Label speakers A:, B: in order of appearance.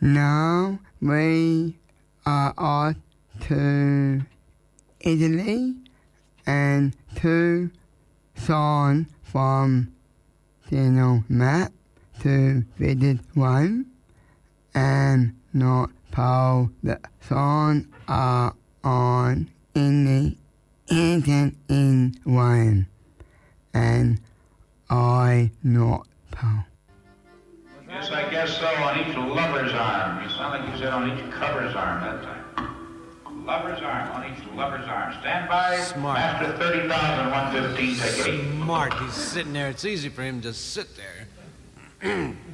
A: Now we are off to Italy and to Sean from Channel Map to visit Rome and not Paul the song are on any instant in Rome and I not Paul.
B: Yes, I guess so, on each lover's arm. You sound like you said on each cover's arm that time. Lover's arm, on each lover's arm. Stand by.
C: Smart.
B: After 30,115, take 8.
C: Smart. He's sitting there. It's easy for him to sit there.